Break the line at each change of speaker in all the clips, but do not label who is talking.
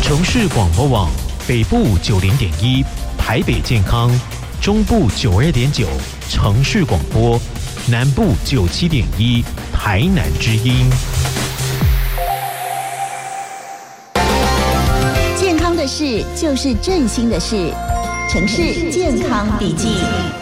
城市广播网北部90.1，台北健康，中部92.9，城市广播，南部97.1，台南之音。
健康的事就是振兴的事，城市健康笔记。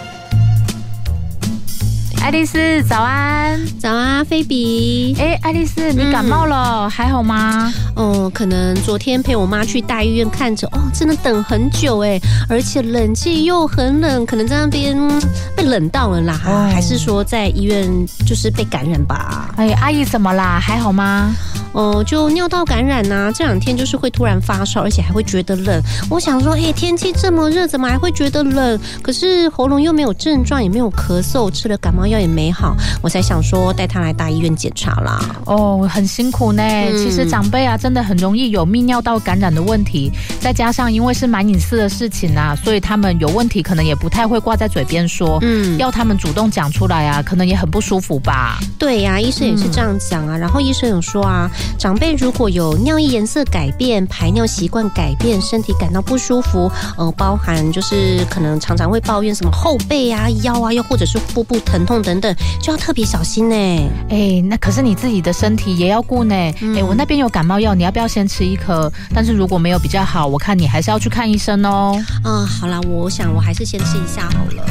爱丽丝，早安！
早啊，菲比。
爱丽丝，你感冒了，还好吗？
可能昨天陪我妈去大医院看诊，真的等很久而且冷气又很冷，可能在那边被冷到了啦，还是说在医院就是被感染吧？
阿姨怎么啦？还好吗？
就尿道感染啊，这2天就是会突然发烧，而且还会觉得冷。我想说，天气这么热，怎么还会觉得冷？可是喉咙又没有症状，也没有咳嗽，吃了感冒药也没好，我才想说带他来大医院检查啦。
很辛苦呢。其实长辈啊，真的很容易有泌尿道感染的问题，再加上因为是蛮隐私的事情啊，所以他们有问题可能也不太会挂在嘴边说，要他们主动讲出来啊，可能也很不舒服吧。
对呀，医生也是这样讲啊。然后医生有说啊，长辈如果有尿液颜色改变、排尿习惯改变、身体感到不舒服，包含就是可能常常会抱怨什么后背啊、腰啊，又或者是腹部疼痛等等，就要特别小心呢。
那可是你自己的身体也要顾呢。我那边有感冒药，你要不要先吃1颗？但是如果没有比较好，我看你还是要去看医生哦。
好啦，我想我还是先吃一下好了。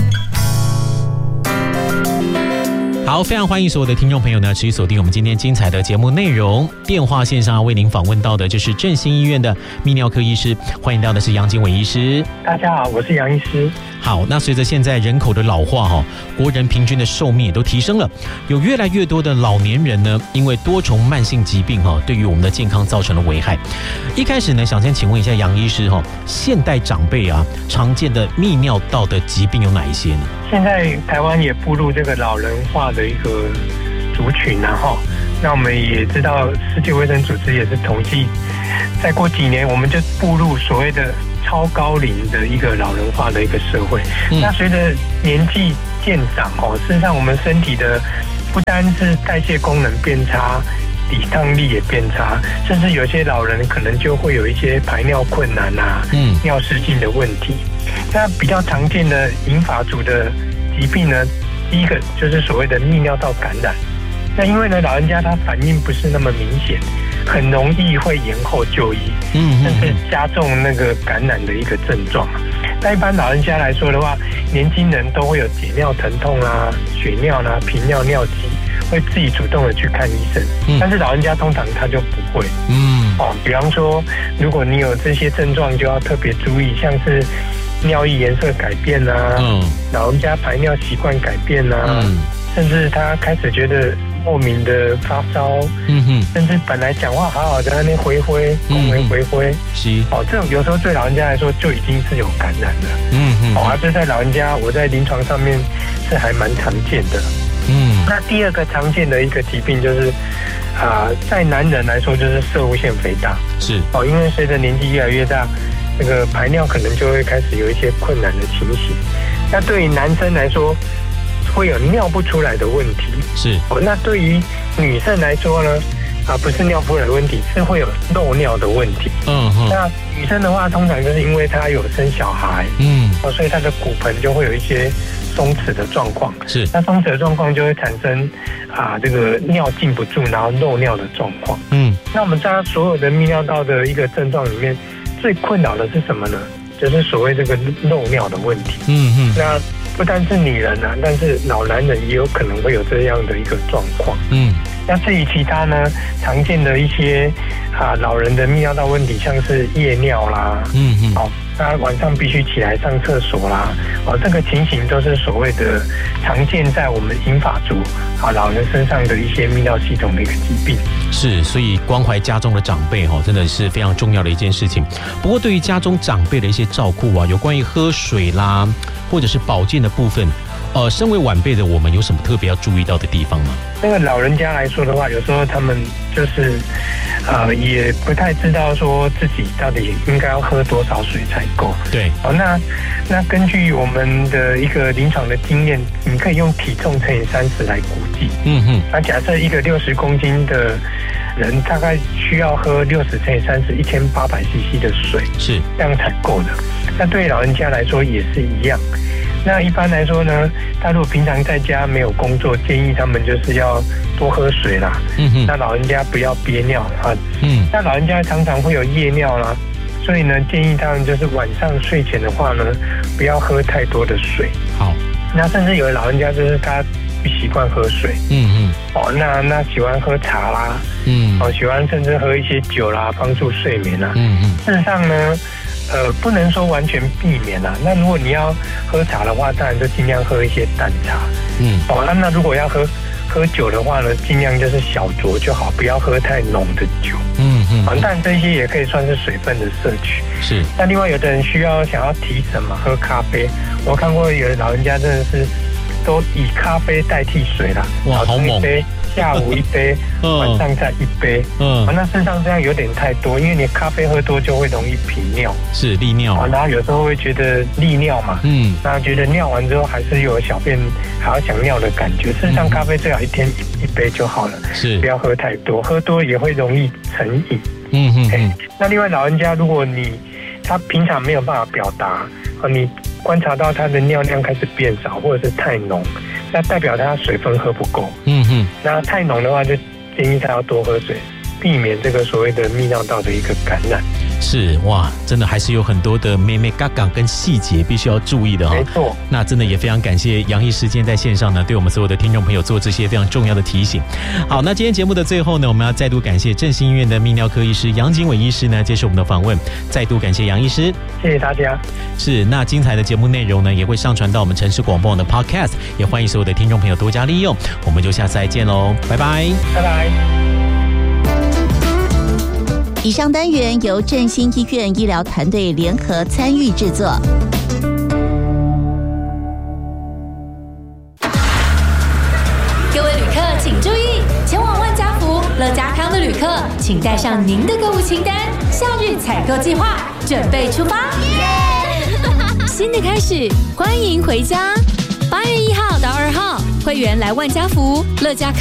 好，非常欢迎所有的听众朋友呢，持续锁定我们今天精彩的节目内容。电话线上为您访问到的就是振兴医院的泌尿科医师，欢迎到的是杨经纬医师。
大家好，我是杨医师。
好，那随着现在人口的老化国人平均的寿命也都提升了，有越来越多的老年人呢，因为多重慢性疾病对于我们的健康造成了危害。一开始呢，想先请问一下杨医师现代长辈啊，常见的泌尿道的疾病有哪一些呢？
现在台湾也步入这个老人化的一个族群那我们也知道，世界卫生组织也是统计，再过几年我们就步入所谓的超高龄的一个老人化的一个社会。那随着年纪渐长事实上我们身体的不单是代谢功能变差，抵抗力也变差，甚至有些老人可能就会有一些排尿困难啊，尿失禁的问题。那比较常见的银发族的疾病呢，第一个就是所谓的泌尿道感染。那因为呢，老人家他反应不是那么明显，很容易会延后就医，甚至加重那个感染的一个症状。那一般老人家来说的话，年轻人都会有解尿疼痛啊、血尿啦、频尿、尿急，会自己主动的去看医生。但是老人家通常他就不会。比方说，如果你有这些症状，就要特别注意，像是尿液颜色改变啊，老人家排尿习惯改变啊，甚至他开始觉得莫名的发烧，甚至本来讲话好好的，那边回恭维回这种有时候对老人家来说就已经是有感染了。这在老人家我在临床上面是还蛮常见的。那第二个常见的一个疾病就是在男人来说就是攝護腺肥大，是因为随着年纪越来越大，这个排尿可能就会开始有一些困难的情形。那对于男生来说，会有尿不出来的问题，是那对于女生来说呢，不是尿不出来的问题，是会有漏尿的问题。那女生的话，通常就是因为她有生小孩，所以她的骨盆就会有一些松弛的状况。是，那松弛的状况就会产生这个尿进不住，然后漏尿的状况。那我们在所有的泌尿道的一个症状里面，最困扰的是什么呢？就是所谓这个漏尿的问题。那不单是女人但是老男人也有可能会有这样的一个状况。那至于其他呢，常见的一些老人的泌尿道问题，像是夜尿啦，那晚上必须起来上厕所啦，这个情形都是所谓的常见在我们银发族老人身上的一些泌尿系统的一个疾病。
是，所以关怀家中的长辈真的是非常重要的一件事情。不过对于家中长辈的一些照顾有关于喝水啦，或者是保健的部分，身为晚辈的我们有什么特别要注意到的地方吗？
那个老人家来说的话，有时候他们就是也不太知道说自己到底应该要喝多少水才够。对，那根据我们的一个临床的经验，你可以用体重乘以30来估计。那假设一个60公斤的人大概需要喝60×30，1800cc 的水，
是
这样才够的。那对老人家来说也是一样。那一般来说呢，他如果平常在家没有工作，建议他们就是要多喝水啦。那老人家不要憋尿啊。那老人家常常会有夜尿啦，所以呢，建议他们就是晚上睡前的话呢，不要喝太多的水。
好，
那甚至有的老人家就是他不习惯喝水，那喜欢喝茶啦，喜欢甚至喝一些酒啦，帮助睡眠啦。事实上呢，不能说完全避免啦。那如果你要喝茶的话，当然就尽量喝一些淡茶。那如果要喝酒的话呢，尽量就是小酌就好，不要喝太浓的酒。但这些也可以算是水分的摄取。是。那另外有的人想要提神嘛，喝咖啡。我看过有的老人家真的是都以咖啡代替水啦。
哇，好猛！
下午一杯，晚上再一杯。那事实上这样有点太多，因为你咖啡喝多就会容易频尿，
是利尿。
然后有时候会觉得利尿嘛，那觉得尿完之后还是有小便还要想尿的感觉。事实上咖啡最好一天一杯就好了，是不要喝太多，喝多也会容易成瘾。那另外老人家，如果他平常没有办法表达，你观察到他的尿量开始变少，或者是太浓，那代表他水分喝不够。那太浓的话，就建议他要多喝水，避免这个所谓的泌尿道的一个感染。
是哇，真的还是有很多的眉眉角角跟细节必须要注意的哈。
没错，
那真的也非常感谢杨医师今天在线上呢，对我们所有的听众朋友做这些非常重要的提醒。好，那今天节目的最后呢，我们要再度感谢振兴医院的泌尿科医师杨景纬医师呢接受我们的访问，再度感谢杨医师，
谢谢大家。
是，那精彩的节目内容呢也会上传到我们城市广播网的 Podcast， 也欢迎所有的听众朋友多加利用。我们就下次再见喽，拜拜，
拜拜。
以上单元由振兴医院医疗团队联合参与制作。
各位旅客请注意，前往万家福、乐家康的旅客，请带上您的购物清单，夏日采购计划准备出发。新的开始，欢迎回家。8月1号到2号，会员来万家福、乐家康